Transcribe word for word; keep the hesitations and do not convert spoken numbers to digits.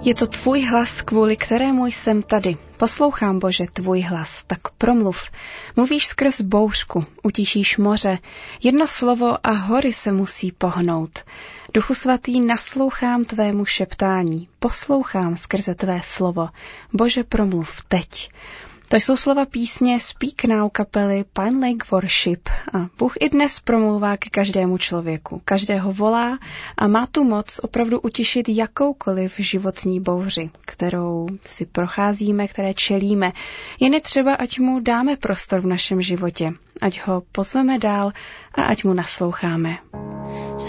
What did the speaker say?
Je to tvůj hlas, kvůli kterému jsem tady. Poslouchám, Bože, tvůj hlas, tak promluv. Mluvíš skrz bouřku, utišíš moře. Jedno slovo a hory se musí pohnout. Duchu svatý, naslouchám tvému šeptání. Poslouchám skrze tvé slovo. Bože, promluv teď. To jsou slova písně Speak Now kapely Pine Lake Worship a Bůh i dnes promlouvá ke každému člověku. Každého volá a má tu moc opravdu utišit jakoukoliv životní bouři, kterou si procházíme, které čelíme. Jen je třeba, ať mu dáme prostor v našem životě, ať ho pozveme dál a ať mu nasloucháme.